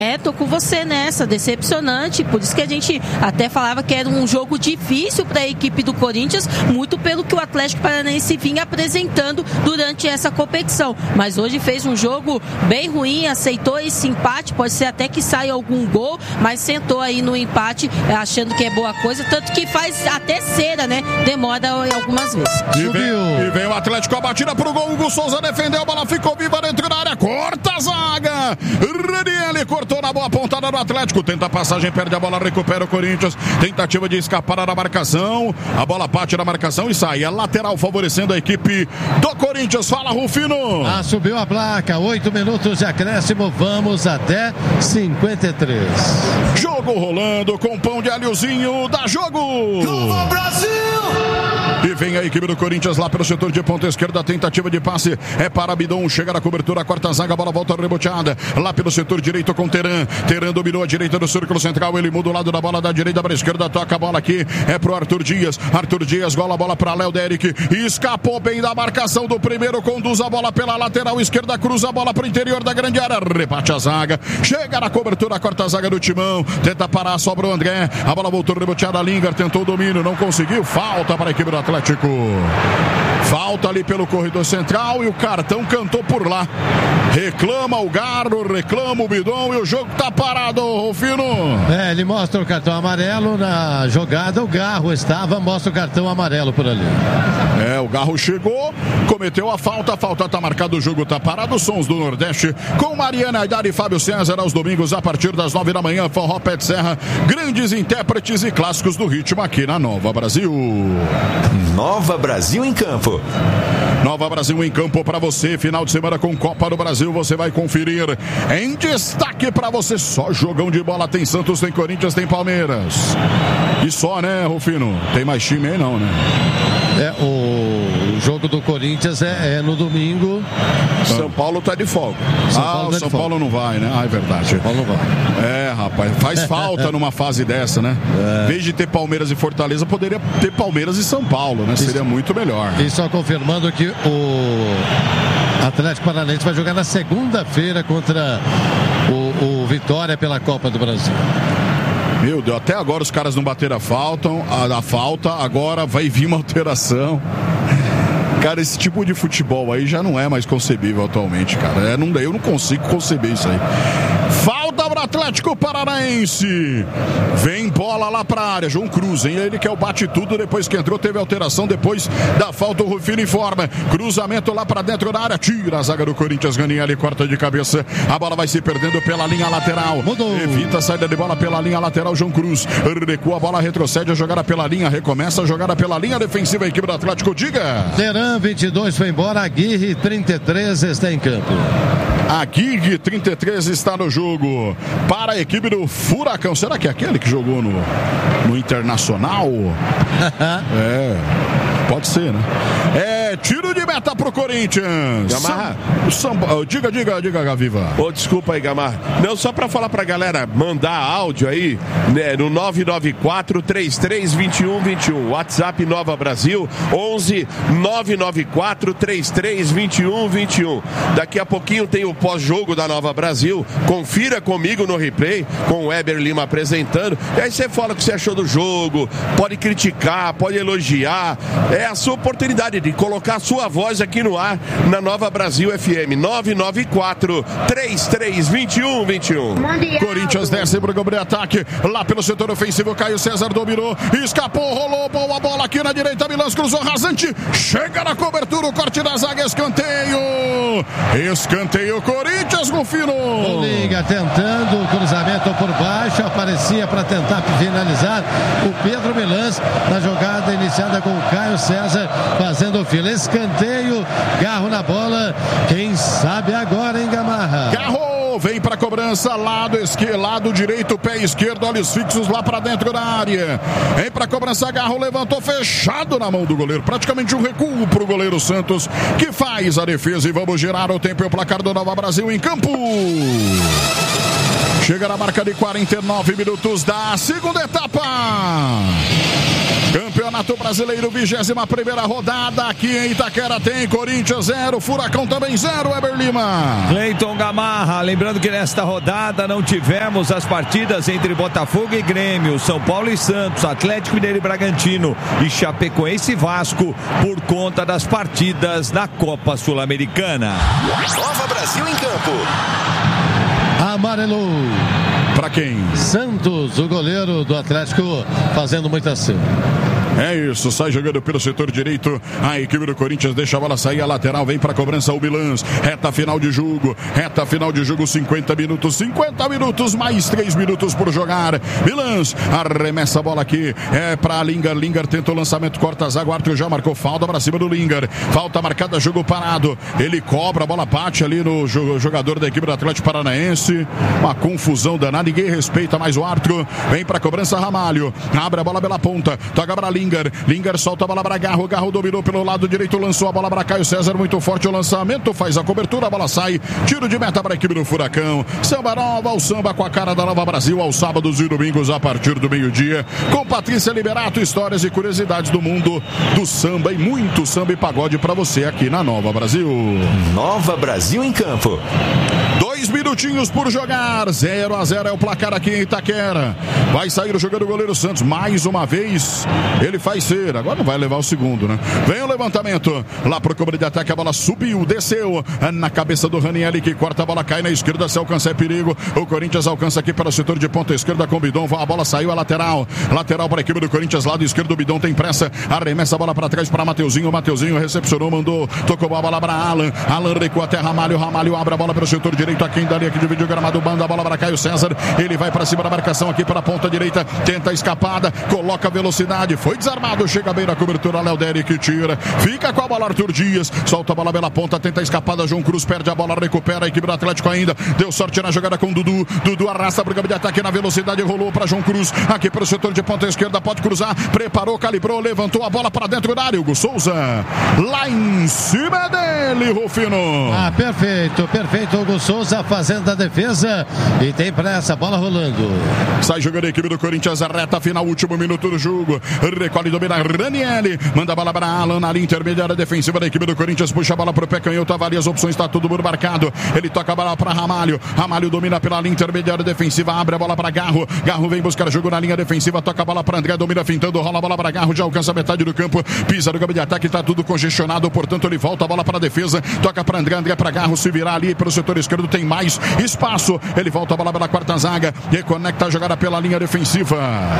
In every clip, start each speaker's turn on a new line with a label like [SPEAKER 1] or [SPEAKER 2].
[SPEAKER 1] Tô com você nessa, decepcionante, por isso que a gente até falava que era um jogo difícil para a equipe do Corinthians, muito pelo que o Atlético Paranaense vinha apresentando durante essa competição, mas hoje fez um jogo bem ruim, aceitou esse empate, pode ser até que saia algum gol, mas sentou aí no empate, achando que é boa coisa, tanto que faz até cera, né? Demora algumas vezes.
[SPEAKER 2] E vem o Atlético, a batida pro gol, Hugo Souza defendeu, a bola ficou viva dentro da área, corta a zaga, Ranieri cortou na boa pontada do Atlético, tenta a passagem, perde a bola, recupera o Corinthians, tentativa de escapar da marcação, a bola bate na marcação e sai, é lateral favorecendo a equipe do Corinthians. Fala, Rufino.
[SPEAKER 3] Subiu a placa, 8 minutos de acréscimo, vamos até 53.
[SPEAKER 2] Jogo rolando com pão de alhozinho, dá jogo.
[SPEAKER 4] Novo Brasil!
[SPEAKER 2] E vem a equipe do Corinthians lá pelo setor de ponta esquerda, tentativa de passe é para Bidon, chega na cobertura, corta a zaga, a bola volta reboteada lá pelo setor direito com Teran dominou a direita do círculo central, ele muda o lado da bola da direita para a esquerda, toca a bola aqui, é pro Arthur Dias, gola a bola para Léo Derek, escapou bem da marcação do primeiro, conduz a bola pela lateral esquerda, cruza a bola pro interior da grande área, rebate a zaga, chega na cobertura, corta a zaga do Timão, tenta parar, sobra o André, a bola voltou reboteada, Lingard tentou o domínio, não conseguiu, falta para a equipe do Atlético. Falta ali pelo corredor central e o cartão cantou por lá. Reclama o Garro, reclama o Bidon e o jogo tá parado, Rufino.
[SPEAKER 3] Ele mostra o cartão amarelo na jogada, o Garro mostra o cartão amarelo por ali.
[SPEAKER 2] O Garro chegou, cometeu a falta tá marcado, o jogo tá parado. Sons do Nordeste com Mariana Aidar e Fábio César aos domingos a partir das 9 da manhã, Forró Pé de Serra, grandes intérpretes e clássicos do ritmo aqui na Nova Brasil.
[SPEAKER 5] Nova Brasil em campo.
[SPEAKER 2] Nova Brasil em campo para você, final de semana com Copa do Brasil, você vai conferir em destaque para você, só jogão de bola, tem Santos, tem Corinthians, tem Palmeiras. E só, né, Rufino? Tem mais time aí não, né?
[SPEAKER 3] O jogo do Corinthians é no domingo.
[SPEAKER 2] São Paulo tá de folga. São Paulo não vai, né? É verdade.
[SPEAKER 3] São Paulo não vai.
[SPEAKER 2] Rapaz, faz falta numa fase dessa, né? Em vez de ter Palmeiras e Fortaleza, poderia ter Palmeiras e São Paulo, né? Seria muito melhor.
[SPEAKER 3] E só confirmando que o Atlético Paranaense vai jogar na segunda-feira contra o Vitória pela Copa do Brasil.
[SPEAKER 2] Meu Deus, até agora os caras não bateram a falta, agora vai vir uma alteração. Cara, esse tipo de futebol aí já não é mais concebível atualmente, cara. Eu não consigo conceber isso aí. Falta para o Atlético Paranaense. Vem bola lá para a área. João Cruz, hein? Ele que é o bate tudo. Depois que entrou, teve alteração. Depois da falta, o Rufino informa. Cruzamento lá para dentro da área. Tira a zaga do Corinthians. Ganinha ali, corta de cabeça. A bola vai se perdendo pela linha lateral.
[SPEAKER 3] Mudou.
[SPEAKER 2] Evita a saída de bola pela linha lateral. João Cruz recua a bola, retrocede a jogada pela linha. Recomeça a jogada pela linha defensiva. A equipe do Atlético, diga.
[SPEAKER 3] Teran, 22, foi embora. Aguirre, 33, está em campo.
[SPEAKER 2] Aguirre, 33, está no jogo para a equipe do Furacão. Será que é aquele que jogou no Internacional? Pode ser, né? Tiro de meta pro Corinthians.
[SPEAKER 6] Gamarra.
[SPEAKER 2] Diga, Gaviva.
[SPEAKER 6] Desculpa aí, Gamarra. Não, só pra falar pra galera mandar áudio aí, né, no 994-33-2121. WhatsApp Nova Brasil, 11-994-33-2121. Daqui a pouquinho tem o pós-jogo da Nova Brasil. Confira comigo no replay, com o Weber Lima apresentando. E aí você fala o que você achou do jogo, pode criticar, pode elogiar. É a sua oportunidade de colocar a sua voz aqui no ar na Nova Brasil FM 994-33-2121.
[SPEAKER 2] Corinthians desce para o ataque lá pelo setor ofensivo. Caio César dominou, escapou, rolou boa bola aqui na direita. Milans cruzou rasante, chega na cobertura, o corte da zaga, escanteio Corinthians, Rufino.
[SPEAKER 3] O Liga tentando o cruzamento por baixo, aparecia para tentar finalizar o Pedro Milans na jogada iniciada com o Caio César fazendo fila. Escanteio, Garro na bola, quem sabe agora, hein, Gamarra?
[SPEAKER 2] Garro vem para cobrança, lado direito, pé esquerdo, olhos fixos lá para dentro da área. Vem para cobrança, Garro levantou, fechado na mão do goleiro, praticamente um recuo pro goleiro Santos, que faz a defesa. E vamos girar o tempo e o placar do Nova Brasil em campo. Chega na marca de 49 minutos da segunda etapa. Campeonato Brasileiro, 21ª rodada. Aqui em Itaquera tem Corinthians 0, Furacão também 0, Weber Lima.
[SPEAKER 4] Cleiton Gamarra, lembrando que nesta rodada não tivemos as partidas entre Botafogo e Grêmio, São Paulo e Santos, Atlético Mineiro e Bragantino e Chapecoense e Vasco por conta das partidas da Copa Sul-Americana.
[SPEAKER 5] Nova Brasil em campo.
[SPEAKER 3] Amarelou.
[SPEAKER 2] Pra quem?
[SPEAKER 3] Santos, o goleiro do Atlético, fazendo muita ação.
[SPEAKER 2] É isso, sai jogando pelo setor direito. A equipe do Corinthians deixa a bola sair, a lateral vem pra cobrança o Milans. Reta final de jogo, 50 minutos, mais 3 minutos por jogar. Milans arremessa a bola aqui, é pra Lingard tenta o lançamento, corta a zaga, o Arthur já marcou falta pra cima do Lingard. Falta marcada, jogo parado. Ele cobra, a bola bate ali no jogador da equipe do Atlético Paranaense. Uma confusão danada, ninguém respeita mais o Arthur. Vem pra cobrança Ramalho, abre a bola pela ponta, toca pra Lingard solta a bola para Garro dominou pelo lado direito, lançou a bola para Caio César, muito forte o lançamento, faz a cobertura, a bola sai, tiro de meta para a equipe do Furacão. Samba nova, o samba com a cara da Nova Brasil, aos sábados e domingos a partir do meio-dia, com Patrícia Liberato, histórias e curiosidades do mundo do samba e muito samba e pagode para você aqui na Nova Brasil.
[SPEAKER 5] Nova Brasil em campo.
[SPEAKER 2] 2 minutinhos por jogar, 0-0 é o placar aqui em Itaquera. Vai sair jogando o goleiro Santos, mais uma vez, ele faz ser, agora não vai levar o segundo, né? Vem o levantamento, lá pro cobra de ataque, a bola subiu, desceu, na cabeça do Ranieri, que corta a bola, cai na esquerda, se alcança é perigo, o Corinthians alcança aqui para o setor de ponta esquerda com o Bidon, a bola saiu, a lateral para a equipe do Corinthians, lado esquerdo, o Bidon tem pressa, arremessa a bola para trás para Mateuzinho recepcionou, mandou, tocou a bola para Alan recua até Ramalho abre a bola para o setor direito, aqui dali que divide o gramado, banda a bola para Caio César, ele vai para cima da marcação aqui para a ponta direita, tenta a escapada, coloca a velocidade, foi desarmado, chega bem na cobertura, Léo Derek tira, fica com a bola Arthur Dias, solta a bola pela ponta, tenta a escapada, João Cruz perde a bola, recupera a equipe do Atlético ainda, deu sorte na jogada com o Dudu arrasta para o campo de ataque na velocidade, rolou para João Cruz, aqui para o setor de ponta esquerda, pode cruzar, preparou, calibrou, levantou a bola para dentro da área, Hugo Souza, lá em cima dele, Rufino.
[SPEAKER 3] Perfeito, Hugo Souza fazendo a defesa e tem pressa, bola rolando.
[SPEAKER 2] Sai jogando a equipe do Corinthians, a reta final, último minuto do jogo, recolhe e domina Ranieri, manda a bola para Alan na linha intermediária defensiva da equipe do Corinthians, puxa a bola para o pé canhoto, avalia as opções, está tudo por marcado, ele toca a bola para Ramalho domina pela linha intermediária defensiva, abre a bola para Garro vem buscar jogo na linha defensiva, toca a bola para André, domina fintando, rola a bola para Garro, já alcança a metade do campo, pisa no campo de ataque, está tudo congestionado, portanto ele volta a bola para a defesa, toca para André para Garro, se virar ali pelo setor esquerdo, tem mais espaço, ele volta a bola pela quarta zaga, reconecta a jogada pela linha defensiva,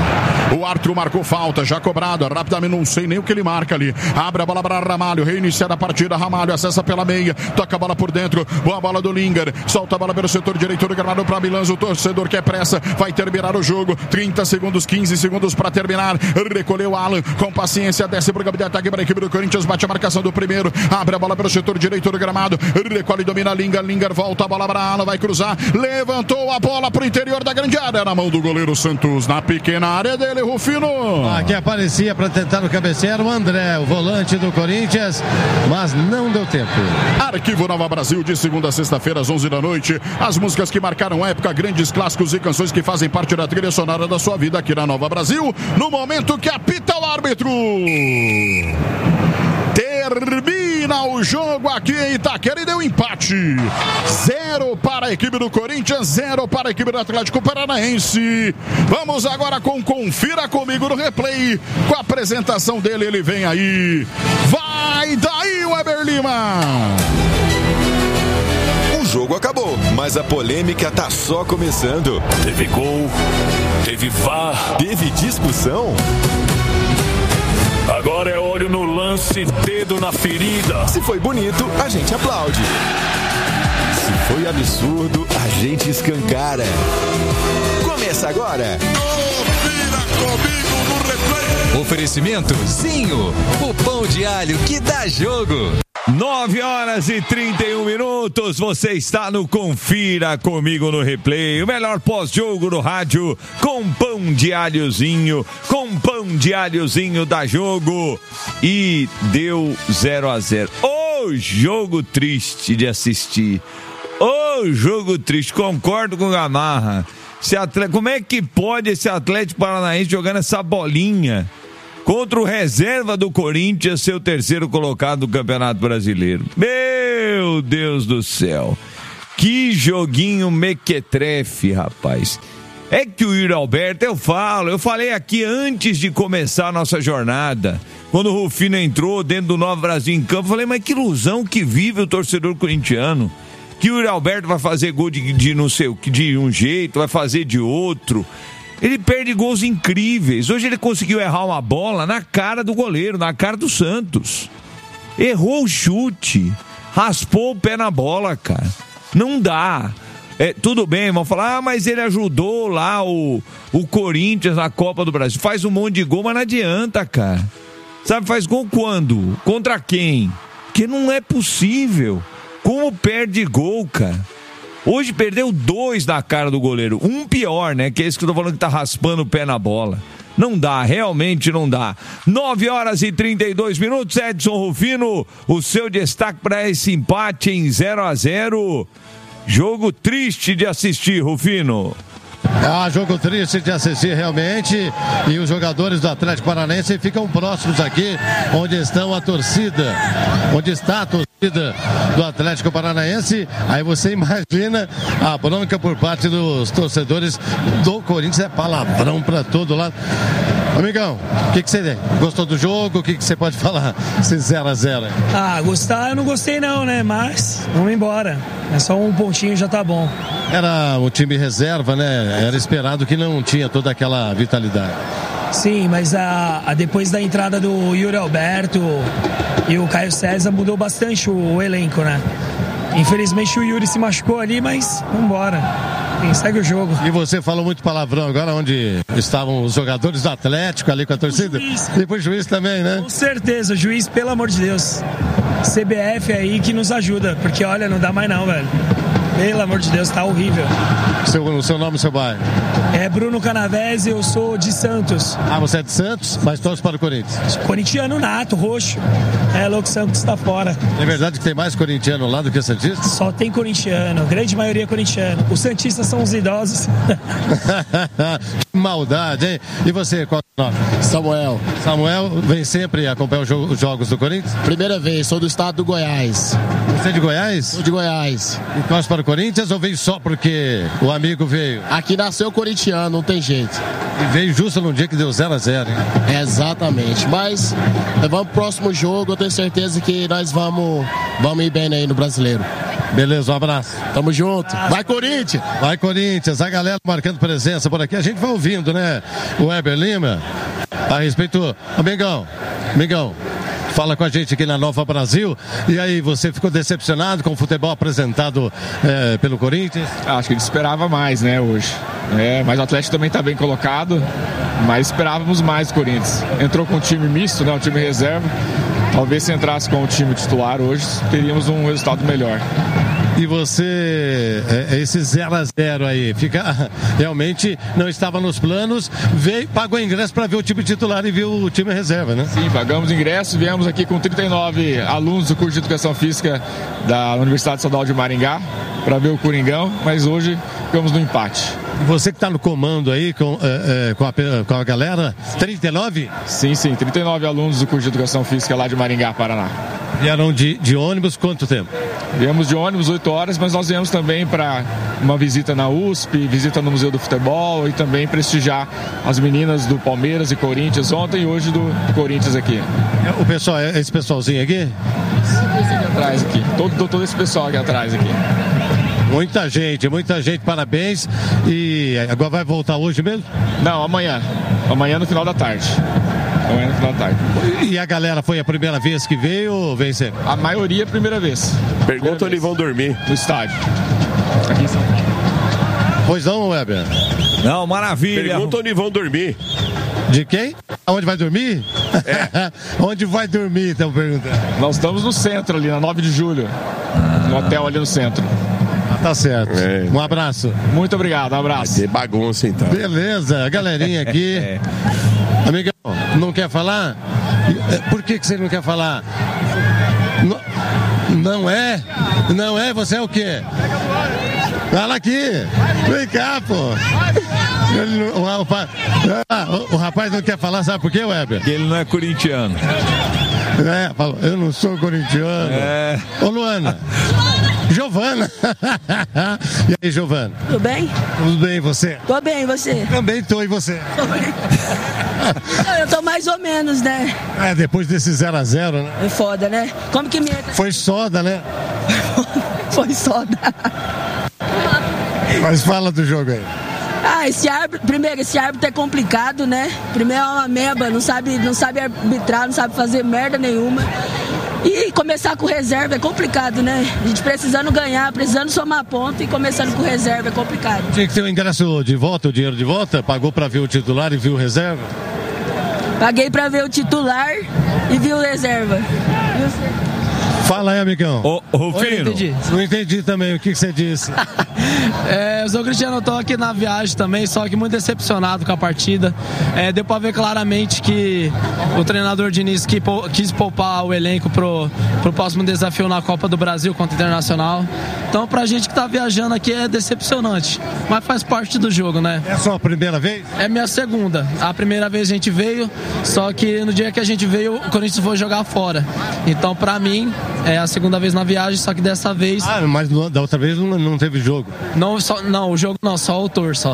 [SPEAKER 2] o Arthur marcou falta, já cobrada, rapidamente, não sei nem o que ele marca ali, abre a bola para Ramalho, reiniciar a partida, Ramalho acessa pela meia, toca a bola por dentro, boa bola do Lingard, solta a bola pelo setor direito do gramado para Milans, o torcedor quer pressa, vai terminar o jogo, 30 segundos, 15 segundos para terminar, recolheu Alan, com paciência, desce para o campo de ataque para a equipe do Corinthians, bate a marcação do primeiro, abre a bola pelo setor direito do gramado, recolhe e domina Lingard, volta a bola para Alan, vai cruzar, levantou a bola para o interior da grande área, na mão do goleiro Santos, na pequena área dele, Rufino.
[SPEAKER 3] Aqui aparecia para tentar o cabeceiro, o André, o volante do Corinthians, mas não deu tempo.
[SPEAKER 2] Arquivo Nova Brasil, de segunda a sexta-feira às 11 da noite, as músicas que marcaram a época, grandes clássicos e canções que fazem parte da trilha sonora da sua vida aqui na Nova Brasil, no momento que apita o árbitro. Termina o jogo aqui em Itaquera e deu empate. 0 para a equipe do Corinthians, 0 para a equipe do Atlético Paranaense. Vamos agora com Confira Comigo no replay. Com a apresentação dele, ele vem aí. Vai daí, Weber Lima.
[SPEAKER 5] O jogo acabou, mas a polêmica tá só começando.
[SPEAKER 7] Teve gol, teve VAR,
[SPEAKER 5] teve discussão.
[SPEAKER 7] Agora é olho no lance, dedo na ferida.
[SPEAKER 5] Se foi bonito, a gente aplaude. Se foi absurdo, a gente escancara. Começa agora.
[SPEAKER 2] Confira Comigo no replay.
[SPEAKER 5] Oferecimento Zinho, o pão de alho que dá jogo.
[SPEAKER 4] 9h31, você está no Confira Comigo no replay, o melhor pós-jogo do rádio, com pão de alhozinho, dá jogo, e deu 0-0. Ô jogo triste de assistir, ô jogo triste, concordo com o Gamarra. Como é que pode esse Atlético Paranaense jogando essa bolinha? contra o reserva do Corinthians, seu terceiro colocado no Campeonato Brasileiro. Meu Deus do céu. Que joguinho mequetrefe, rapaz. É que o Yuri Alberto, eu falei aqui antes de começar a nossa jornada, quando o Rufino entrou dentro do Nova Brasil em campo, eu falei, mas que ilusão que vive o torcedor corintiano, que o Yuri Alberto vai fazer gol de não sei o que, de um jeito, vai fazer de outro. Ele perde gols incríveis. Hoje ele conseguiu errar uma bola na cara do goleiro, na cara do Santos. Errou o chute, raspou o pé na bola, cara. Não dá. Tudo bem, vão falar, mas ele ajudou lá o Corinthians na Copa do Brasil. Faz um monte de gol, mas não adianta, cara. Sabe, faz gol quando? Contra quem? Porque não é possível. Como perde gol, cara? Hoje perdeu 2 na cara do goleiro. Um pior, né? Que é esse que eu tô falando que tá raspando o pé na bola. Não dá, realmente não dá. 9h32. Edson Rufino, o seu destaque para esse empate em 0-0. Jogo triste de assistir, Rufino.
[SPEAKER 3] Jogo triste de assistir realmente. E os jogadores do Atlético Paranaense ficam próximos aqui, onde estão a torcida. Onde está a torcida do Atlético Paranaense. Aí você imagina a bronca por parte dos torcedores do Corinthians. É palavrão para todo lado. Amigão, o que você gostou do jogo? O que você pode falar? Esse 0-0.
[SPEAKER 8] Gostar eu não gostei não, né? Mas vamos embora. É só um pontinho, já tá bom.
[SPEAKER 3] Era o time reserva, né? Era esperado que não tinha toda aquela vitalidade.
[SPEAKER 8] Sim, mas depois da entrada do Yuri Alberto e o Caio César mudou bastante o elenco, né? Infelizmente o Yuri se machucou ali, mas vamos embora. Segue o jogo.
[SPEAKER 3] E você falou muito palavrão agora, onde estavam os jogadores do Atlético ali com a torcida? E depois o juiz também, né?
[SPEAKER 8] Com certeza, o juiz, pelo amor de Deus. CBF aí que nos ajuda, porque olha, não dá mais não, velho. Pelo amor de Deus, tá horrível.
[SPEAKER 3] O seu nome e seu bairro?
[SPEAKER 8] É Bruno Canavese, eu sou de Santos.
[SPEAKER 3] Você é de Santos, mas torce para o Corinthians?
[SPEAKER 8] Corintiano nato, roxo. Louco, Santos tá fora.
[SPEAKER 3] É verdade que tem mais corintiano lá do que santista?
[SPEAKER 8] Só tem corintiano, grande maioria corintiano. Os santistas são os idosos.
[SPEAKER 3] Que maldade, hein? E você, qual é o nome?
[SPEAKER 9] Samuel.
[SPEAKER 3] Samuel vem sempre acompanhar os jogos do Corinthians?
[SPEAKER 9] Primeira vez, sou do estado do Goiás.
[SPEAKER 3] Você é de Goiás?
[SPEAKER 9] Sou de Goiás.
[SPEAKER 3] E torce para o Corinthians ou veio só porque o amigo veio?
[SPEAKER 9] Aqui nasceu corintiano, não tem jeito.
[SPEAKER 3] E veio justo num dia que deu 0-0, hein?
[SPEAKER 9] Exatamente, mas vamos pro próximo jogo, eu tenho certeza que nós vamos ir bem aí no Brasileiro.
[SPEAKER 3] Beleza, um abraço.
[SPEAKER 9] Tamo junto. Vai, Corinthians!
[SPEAKER 3] Vai, Corinthians. A galera marcando presença por aqui. A gente vai ouvindo, né? O Weber Lima, a respeito... Amigão, fala com a gente aqui na Nova Brasil. E aí, você ficou decepcionado com o futebol apresentado pelo Corinthians?
[SPEAKER 10] Acho que a gente esperava mais, né, hoje. Mas o Atlético também está bem colocado, mas esperávamos mais do Corinthians. Entrou com um time misto, né, um time reserva. Talvez se entrasse com o time titular hoje, teríamos um resultado melhor.
[SPEAKER 3] E você, esse 0-0 aí, realmente não estava nos planos, pagou ingresso para ver o time titular e viu o time reserva, né?
[SPEAKER 10] Sim, pagamos ingresso, viemos aqui com 39 alunos do curso de Educação Física da Universidade Estadual de Maringá para ver o Coringão, mas hoje ficamos no empate.
[SPEAKER 3] Você que está no comando aí com a galera, 39?
[SPEAKER 10] Sim, 39 alunos do curso de Educação Física lá de Maringá, Paraná.
[SPEAKER 3] Vieram de ônibus quanto tempo?
[SPEAKER 10] Viemos de ônibus 8 horas, mas nós viemos também para uma visita na USP, visita no Museu do Futebol e também prestigiar as meninas do Palmeiras e Corinthians ontem e hoje do Corinthians aqui.
[SPEAKER 3] O pessoal, esse pessoalzinho aqui?
[SPEAKER 10] Esse aqui atrás aqui, todo esse pessoal aqui atrás aqui.
[SPEAKER 3] Muita gente, parabéns. E agora vai voltar hoje mesmo?
[SPEAKER 10] Não, amanhã no final da tarde.
[SPEAKER 3] E a galera foi a primeira vez que veio ou vem sempre?
[SPEAKER 10] A maioria é a primeira vez.
[SPEAKER 6] Pergunta onde vão dormir.
[SPEAKER 10] No estádio. Aqui em São Paulo.
[SPEAKER 3] Pois não, Weber?
[SPEAKER 4] Não, maravilha.
[SPEAKER 6] Pergunta onde vão dormir.
[SPEAKER 3] De quem? Onde vai dormir? Onde vai dormir, estão perguntando.
[SPEAKER 10] Nós estamos no centro ali, na 9 de julho. No hotel ali no centro.
[SPEAKER 3] Tá certo. Um abraço.
[SPEAKER 10] Muito obrigado, um abraço.
[SPEAKER 6] Vai ter bagunça então.
[SPEAKER 3] Beleza, galerinha aqui. Amigão, não quer falar? Por que você não quer falar? Não é Não é? Você é o quê? Fala aqui. Vem cá, pô. O rapaz não quer falar, sabe por quê, Weber?
[SPEAKER 4] Porque ele não é corintiano.
[SPEAKER 3] Falou, eu não sou corintiano. Ô, Luana. Giovana. E aí, Giovana?
[SPEAKER 11] Tudo bem?
[SPEAKER 3] Tudo bem, e você?
[SPEAKER 11] Tô bem, e você?
[SPEAKER 3] Também tô, e você?
[SPEAKER 11] Tô bem. Eu tô mais ou menos, né?
[SPEAKER 3] Depois desse 0x0, né?
[SPEAKER 11] É foda, né? Como que me...
[SPEAKER 3] Foi soda, né?
[SPEAKER 11] Foi soda.
[SPEAKER 3] Mas fala do jogo aí.
[SPEAKER 11] Esse árbitro é complicado, né? Primeiro é uma meba, não sabe arbitrar, não sabe fazer merda nenhuma. E começar com reserva é complicado, né? A gente precisando ganhar, precisando somar ponto e começando com reserva é complicado.
[SPEAKER 3] Tinha que ter o ingresso de volta, o dinheiro de volta? Pagou pra ver o titular e viu o reserva?
[SPEAKER 11] Paguei pra ver o titular e vi o reserva.
[SPEAKER 3] Fala aí, amigão.
[SPEAKER 4] Ô, Rufino.
[SPEAKER 3] Não entendi também o que você disse.
[SPEAKER 8] Eu sou Cristiano, eu tô aqui na viagem também, só que muito decepcionado com a partida. Deu pra ver claramente que o treinador Diniz quis poupar o elenco pro próximo desafio na Copa do Brasil contra o Internacional. Então, pra gente que tá viajando aqui é decepcionante, mas faz parte do jogo, né?
[SPEAKER 3] É só a primeira vez?
[SPEAKER 8] É minha segunda. A primeira vez a gente veio, só que no dia que a gente veio, o Corinthians foi jogar fora. Então, pra mim, é a segunda vez na viagem, só que dessa vez...
[SPEAKER 3] mas da outra vez não teve jogo?
[SPEAKER 8] Não, o jogo não, só o autor, só.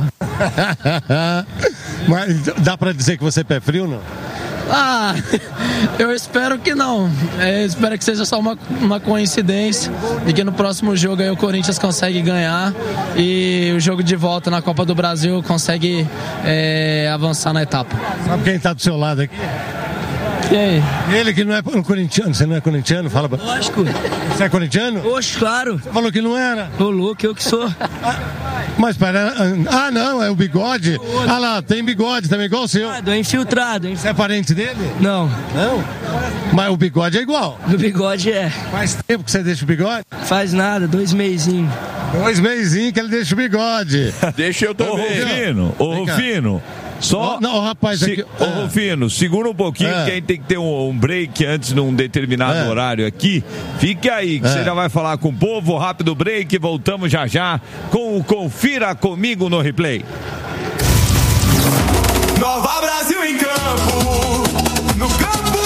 [SPEAKER 3] Mas dá pra dizer que você é pé frio, não?
[SPEAKER 8] Eu espero que não. Espero que seja só uma coincidência e que no próximo jogo aí o Corinthians consegue ganhar e o jogo de volta na Copa do Brasil consegue avançar na etapa.
[SPEAKER 3] Sabe quem tá do seu lado aqui?
[SPEAKER 8] E aí?
[SPEAKER 3] Ele que não é corintiano. Você não é corintiano? Fala.
[SPEAKER 12] Lógico.
[SPEAKER 3] Você é corintiano?
[SPEAKER 12] Oxe, claro.
[SPEAKER 3] Você falou que não era?
[SPEAKER 12] Ô, louco, eu que sou.
[SPEAKER 3] Mas para... não, é o bigode. Lá, tem bigode também, igual o seu.
[SPEAKER 12] É infiltrado.
[SPEAKER 3] Você é parente dele?
[SPEAKER 12] Não.
[SPEAKER 3] Não? Mas o bigode é igual.
[SPEAKER 12] O bigode é.
[SPEAKER 3] Faz tempo que você deixa o bigode?
[SPEAKER 12] Faz nada, 2 mesinhos.
[SPEAKER 3] 2 mesinhos que ele deixa o bigode.
[SPEAKER 6] Deixa eu também.
[SPEAKER 4] Ô, Rufino. Só.
[SPEAKER 3] Não, rapaz, aqui.
[SPEAKER 4] Ô, Rufino, segura um pouquinho, porque a gente tem que ter um break antes de um determinado horário aqui. Fique aí, que você já vai falar com o povo. Rápido break, voltamos já com o Confira Comigo no Replay.
[SPEAKER 13] Nova Brasil em campo, no campo.